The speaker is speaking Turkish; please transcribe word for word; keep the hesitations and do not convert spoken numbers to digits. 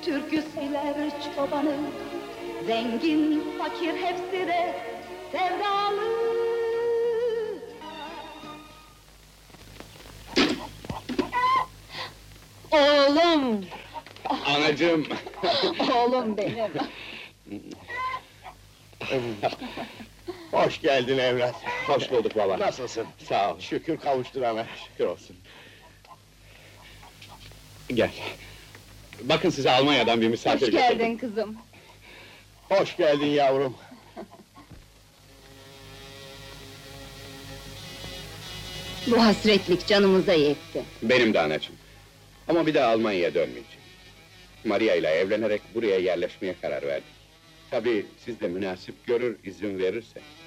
Türkü söyler çobanı, zengin fakir hepsi de sevdalı. Oğlum! Anacığım! Oğlum benim! Hoş geldin evlat. Hoş bulduk baba. Nasılsın? Sağ ol, Şükür kavuşturana. şükür olsun. Gel. Bakın size Almanya'dan bir misafir Hoş getirdim. geldin kızım! Hoş geldin yavrum. Bu hasretlik canımıza yetti. Benim de anacığım. Ama bir daha Almanya'ya dönmeyeceğim. Maria ile evlenerek buraya yerleşmeye karar verdik. Tabii siz de münasip görür, izin verirse.